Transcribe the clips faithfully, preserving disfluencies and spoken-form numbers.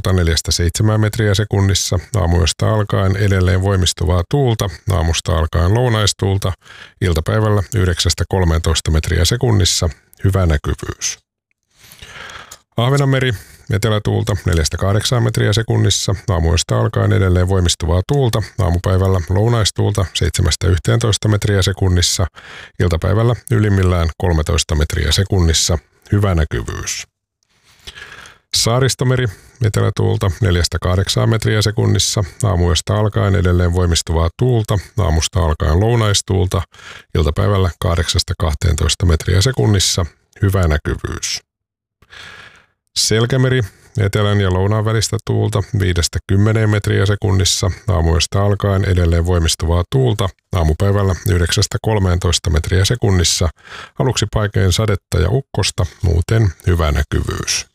tuulta neljästä seitsemään metriä sekunnissa, aamuyöstä alkaen edelleen voimistuvaa tuulta, aamusta alkaen lounaistuulta, iltapäivällä yhdeksästä kolmeentoista metriä sekunnissa, hyvä näkyvyys. Ahvenanmeri, etelätuulta neljästä kahdeksaan metriä sekunnissa, aamuyöstä alkaen edelleen voimistuvaa tuulta, aamupäivällä lounaistuulta seitsemästä yhteentoista metriä sekunnissa, iltapäivällä ylimmillään kolmetoista metriä sekunnissa, hyvä näkyvyys. Saaristomeri, etelätuulta neljästä kahdeksaan metriä sekunnissa, aamuyöstä alkaen edelleen voimistuvaa tuulta, aamusta alkaen lounaistuulta, iltapäivällä kahdeksasta kahteentoista metriä sekunnissa, hyvä näkyvyys. Selkämeri, etelän ja lounaan välistä tuulta viidestä kymmeneen metriä sekunnissa, aamuyöstä alkaen edelleen voimistuvaa tuulta, aamupäivällä yhdeksästä kolmeentoista metriä sekunnissa, aluksi paikoin sadetta ja ukkosta, muuten hyvä näkyvyys.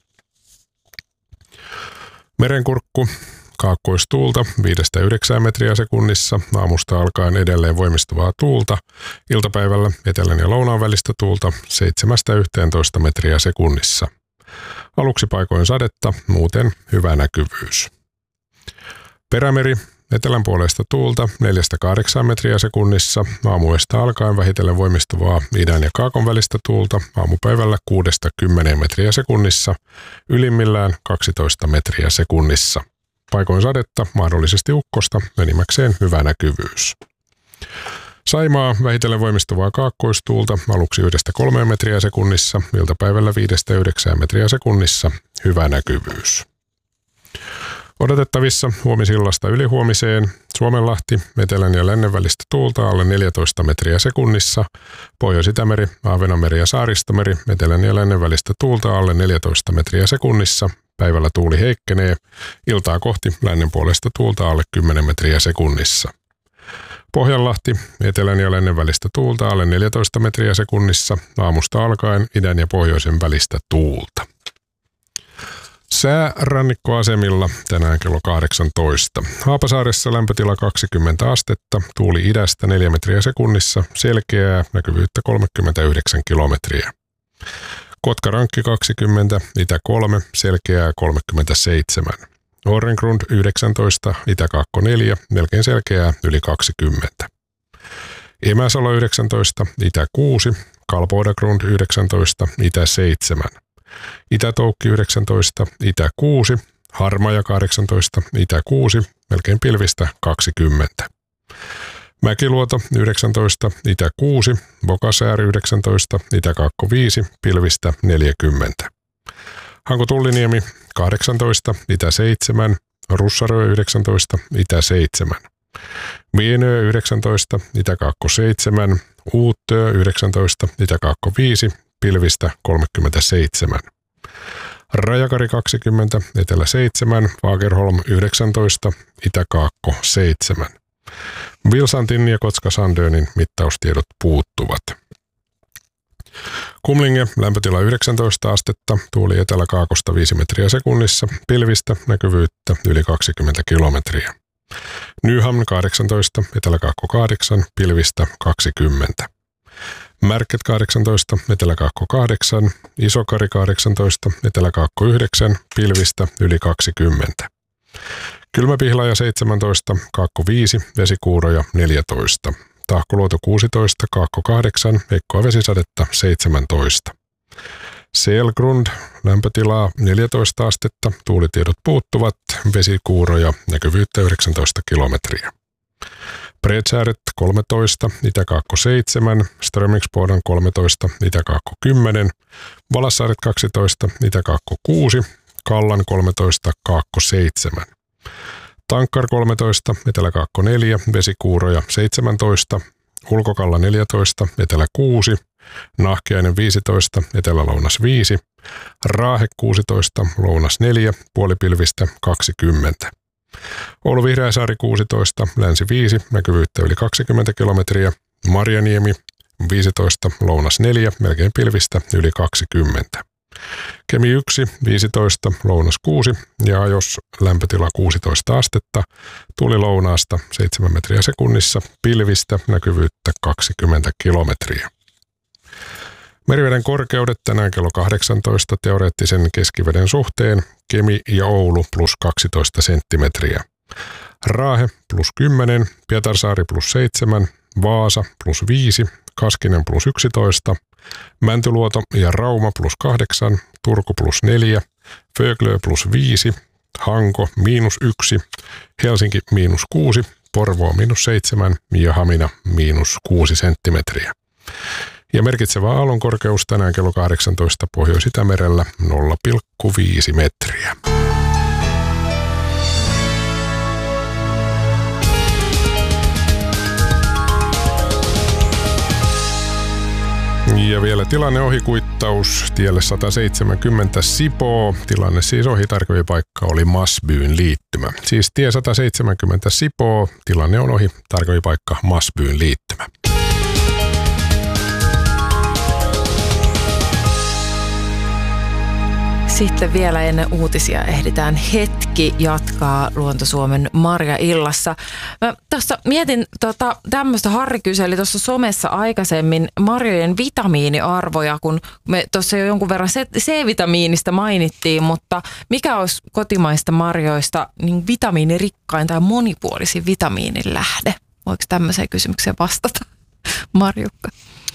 Merenkurkku, kaakkoistuulta viidestä yhdeksään metriä sekunnissa, aamusta alkaen edelleen voimistuvaa tuulta, iltapäivällä etelän ja lounaan välistä tuulta seitsemästä yhteentoista metriä sekunnissa. Aluksi paikoin sadetta, muuten hyvä näkyvyys. Perämeri, etelän puolesta tuulta neljästä kahdeksaan metriä sekunnissa, aamuyöstä alkaen vähitellen voimistuvaa idän ja kaakon välistä tuulta, aamupäivällä kuudesta kymmeneen metriä sekunnissa, ylimmillään kaksitoista metriä sekunnissa. Paikoin sadetta, mahdollisesti ukkosta, enimmäkseen hyvä näkyvyys. Saimaa, vähitellen voimistuvaa kaakkoistuulta, aluksi yhdestä kolmeen metriä sekunnissa, iltapäivällä viidestä yhdeksään metriä sekunnissa, hyvä näkyvyys. Odotettavissa huomisillasta ylihuomiseen Suomenlahti, etelän ja lännen välistä tuulta alle neljätoista metriä sekunnissa, Pohjois-Itämeri, Ahvenanmeri ja Saaristomeri, etelän ja lännen välistä tuulta alle neljätoista metriä sekunnissa, päivällä tuuli heikkenee, iltaa kohti lännen puolesta tuulta alle kymmenen metriä sekunnissa. Pohjanlahti, etelän ja lännen välistä tuulta alle neljätoista metriä sekunnissa, aamusta alkaen idän ja pohjoisen välistä tuulta. Sää rannikkoasemilla tänään kello kahdeksantoista. Haapasaaressa lämpötila kaksikymmentä astetta, tuuli idästä neljä metriä sekunnissa, selkeää, näkyvyyttä kolmekymmentäyhdeksän kilometriä. Kotkarankki kaksikymmentä, itä kolme, selkeää kolmekymmentäseitsemän. Orrengrund yhdeksäntoista, Itä-Kaakko neljä, melkein selkeää yli kaksikymmentä. Emäsalo yhdeksäntoista, Itä kuusi, Kalpoidagrund yhdeksäntoista, Itä seitsemän. Itä-Toukki yhdeksäntoista, Itä kuusi, Harmaja kahdeksantoista, Itä kuusi, melkein pilvistä kaksikymmentä. Mäkiluoto yhdeksäntoista, Itä kuusi, Bokasääri yhdeksäntoista, Itä-Kaakko viisi, pilvistä neljäkymmentä. Hanko-Tulliniemi kahdeksantoista, Itä seitsemän, Russarö yhdeksäntoista, Itä seitsemän. Vienöö yhdeksäntoista, Itä-Kaakko seitsemän, Uuttöö yhdeksäntoista, Itä-Kaakko viisi, pilvistä kolmekymmentäseitsemän. Rajakari kaksikymmentä, Etelä seitsemän, Fagerholm yhdeksäntoista, Itä-Kaakko seitsemän. Vilsantin ja Kotska-Sandönin mittaustiedot puuttuvat. Kumlinge, lämpötila yhdeksäntoista astetta, tuuli etelä-kaakosta viisi metriä sekunnissa, pilvistä, näkyvyyttä yli kaksikymmentä kilometriä. Nyhamn kahdeksantoista, etelä-kaakko kahdeksan, pilvistä kaksikymmentä. Märket kahdeksantoista, etelä-kaakko kahdeksan, Isokari kahdeksantoista, etelä-kaakko yhdeksän, pilvistä yli kaksikymmentä. Kylmäpihlaja seitsemäntoista, Kaakko viisi, vesikuuroja neljätoista. Tahkoluoto kuusitoista, Kaakko kahdeksan, heikkoa vesisadetta seitsemäntoista. Selgrund, lämpötilaa neljätoista astetta, tuulitiedot puuttuvat, vesikuuroja, näkyvyyttä yhdeksäntoista kilometriä. Bredsääret kolmetoista, Itä-Kaakko seitsemän, Strömingsboden kolmetoista, Itä-Kaakko kymmenen, Valassaaret kaksitoista, Itä-Kaakko kuusi, Kallan kolmetoista, Kaakko seitsemän. Tankkar kolmetoista, Etelä-Kaakko neljä, vesikuuroja seitsemäntoista, Ulkokalla neljätoista, Etelä kuusi, Nahkiainen viisitoista, Etelä-Lounas viisi, Raahe kuusitoista, Lounas neljä, puolipilvistä kaksikymmentä. Oulu Vihreäsaari kuusitoista, Länsi viisi, näkyvyyttä yli kaksikymmentä kilometriä, Marjaniemi viisitoista, Lounas neljä, melkein pilvistä yli kaksikymmentä. Kemi yksi, viisitoista, Lounas kuusi ja Ajos lämpötila kuusitoista astetta, tuuli lounaasta seitsemän metriä sekunnissa, pilvistä näkyvyyttä kaksikymmentä kilometriä. Meriveden korkeudet tänään kello kahdeksantoista teoreettisen keskiveden suhteen, Kemi ja Oulu plus kaksitoista senttimetriä. Raahe plus kymmenen, Pietarsaari plus seitsemän, Vaasa plus viisi, Kaskinen plus yksitoista, Mäntyluoto ja Rauma plus kahdeksan, Turku plus neljä, Föglö plus viisi, Hanko miinus yksi, Helsinki miinus kuusi, Porvoo miinus seitsemän ja Hamina miinus kuusi senttimetriä. Ja merkitsevä aallonkorkeus tänään kello kahdeksantoista Pohjois-Itämerellä nolla pilkku viisi metriä. Ja vielä tilanne ohikuittaus tielle sata seitsemänkymmentä Sipoo. Tilanne siis ohi, tarkempi paikka oli Masbyyn liittymä. Siis tie sata seitsemänkymmentä Sipoo, tilanne on ohi, tarkempi paikka Masbyyn liittymä. Sitten vielä ennen uutisia ehditään hetki jatkaa Luonto-Suomen Marja-illassa. Mä tuossa mietin tota, tämmöistä, Harri kyseli tuossa somessa aikaisemmin marjojen vitamiiniarvoja, kun me tuossa jo jonkun verran C-vitamiinista mainittiin, mutta mikä olisi kotimaista marjoista niin vitamiinirikkain tai monipuolisin vitamiinin lähde? Voiko tämmöiseen kysymykseen vastata, Marjukka?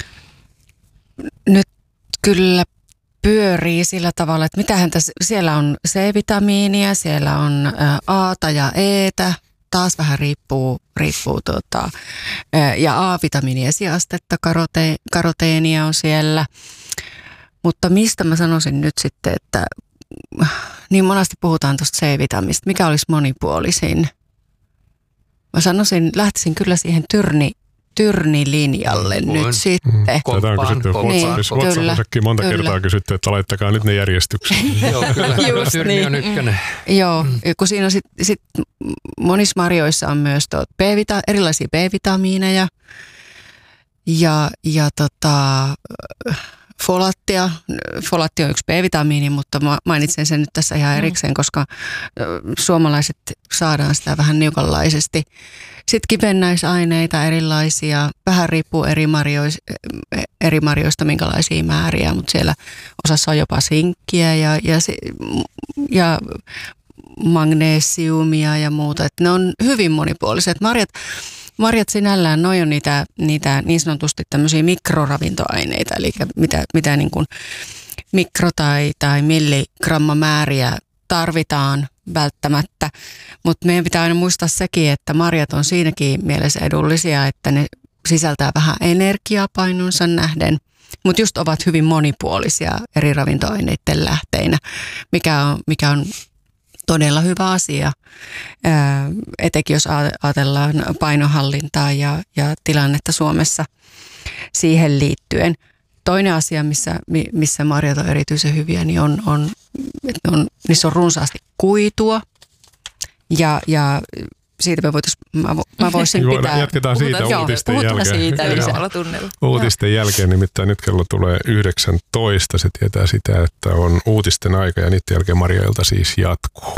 Nyt kyllä pyörii sillä tavalla, että mitähän tässä, siellä on C-vitamiinia, siellä on A:ta ja E:tä, taas vähän riippuu, riippuu tota, ja A-vitamiini esiastetta, karote, karoteenia on siellä. Mutta mistä mä sanoisin nyt sitten, että niin monesti puhutaan tuosta C-vitaminista, mikä olisi monipuolisin? Mä sanoisin, lähtisin kyllä siihen tyrni, tyrnilinjalle mm, nyt sitten. Mm. Tätä on kysytty WhatsAppissakin monta kyllä. kertaa kysytty, että laittakaa nyt ne järjestykseen. Joo, kyllä. Tyrni on ykkönen. Joo, mm. kun siinä on sit, sit monissa marjoissa on myös B-vita- erilaisia B-vitamiineja ja, ja tota, folaattia. Folaatti on yksi B-vitamiini, mutta mä mainitsen sen nyt tässä ihan erikseen, mm. koska suomalaiset saadaan sitä vähän niukanlaisesti. Sitten kivennäisaineita erilaisia, vähän riippuu eri, marjoista, eri marjoista minkälaisia määriä, mutta siellä osassa on jopa sinkkiä ja, ja, ja magnesiumia ja muuta. Et ne on hyvin monipuoliset. Marjat, marjat sinällään, noi on niitä, niitä niin sanotusti tämmöisiä mikroravintoaineita, eli mitä, mitä niin kuin mikro- tai, tai milligrammamääriä tarvitaan välttämättä, mutta meidän pitää aina muistaa sekin, että marjat on siinäkin mielessä edullisia, että ne sisältää vähän energiaa painonsa nähden, mutta just ovat hyvin monipuolisia eri ravintoaineiden lähteinä, mikä on, mikä on todella hyvä asia, etenkin jos ajatellaan painonhallintaa ja, ja tilannetta Suomessa siihen liittyen. Toinen asia, missä, missä marjat on erityisen hyviä, niin on, on, että on, niissä on runsaasti kuitua ja, ja siitä me voitaisiin, mä, mä voisin pitää. Jatketaan siitä puhutaan, uutisten joo, jälkeen. Siitä lisällä tunnella. Uutisten joo. jälkeen, nimittäin nyt kello tulee yhdeksäntoista. Se tietää sitä, että on uutisten aika ja niiden jälkeen Marja-ilta siis jatkuu.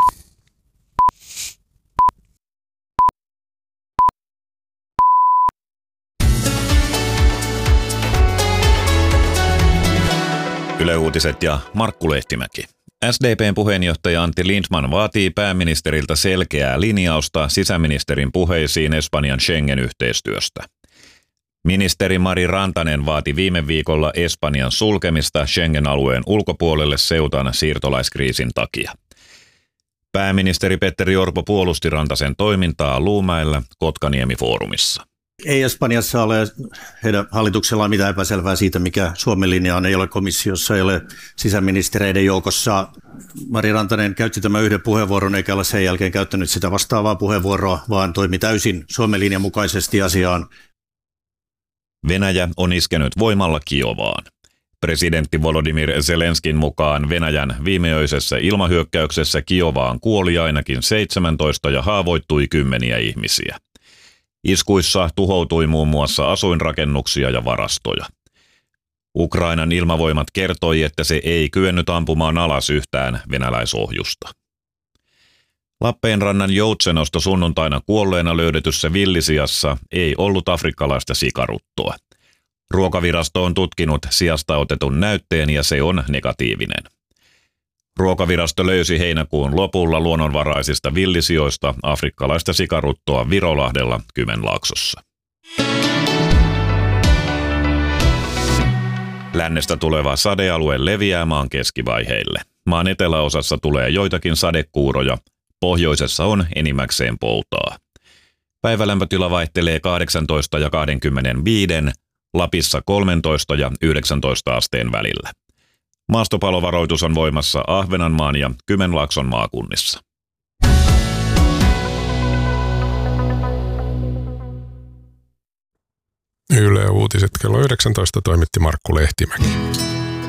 Yle Uutiset ja Markku Lehtimäki. S D P:n puheenjohtaja Antti Lindman vaatii pääministeriltä selkeää linjausta sisäministerin puheisiin Espanjan Schengen-yhteistyöstä. Ministeri Mari Rantanen vaati viime viikolla Espanjan sulkemista Schengen-alueen ulkopuolelle Ceutan siirtolaiskriisin takia. Pääministeri Petteri Orpo puolusti Rantasen toimintaa Luumäellä Kotkaniemi-foorumissa. Ei Espanjassa ole heidän hallituksellaan mitään epäselvää siitä, mikä Suomen linja on. Ei ole komissiossa, ei ole sisäministereiden joukossa. Mari Rantanen käytti tämän yhden puheenvuoron, eikä ole sen jälkeen käyttänyt sitä vastaavaa puheenvuoroa, vaan toimi täysin Suomen linjan mukaisesti asiaan. Venäjä on iskenyt voimalla Kiovaan. Presidentti Volodymyr Zelenskin mukaan Venäjän viimeöisessä ilmahyökkäyksessä Kiovaan kuoli ainakin seitsemäntoista ja haavoittui kymmeniä ihmisiä. Iskuissa tuhoutui muun muassa asuinrakennuksia ja varastoja. Ukrainan ilmavoimat kertoi, että se ei kyennyt ampumaan alas yhtään venäläisohjusta. Lappeenrannan Joutsenosta sunnuntaina kuolleena löydetyssä villisiassa ei ollut afrikkalaista sikaruttoa. Ruokavirasto on tutkinut sijasta otetun näytteen ja se on negatiivinen. Ruokavirasto löysi heinäkuun lopulla luonnonvaraisista villisijoista afrikkalaista sikaruttoa Virolahdella Kymenlaaksossa. Lännestä tuleva sadealue leviää maan keskivaiheille. Maan eteläosassa tulee joitakin sadekuuroja, pohjoisessa on enimmäkseen poutaa. Päivälämpötila vaihtelee kahdeksantoista ja kaksikymmentäviisi, Lapissa kolmetoista ja yhdeksäntoista asteen välillä. Maastopalovaroitus on voimassa Ahvenanmaan ja Kymenlaakson maakunnissa. Yle Uutiset kello yhdeksäntoista toimitti Markku Lehtimäki.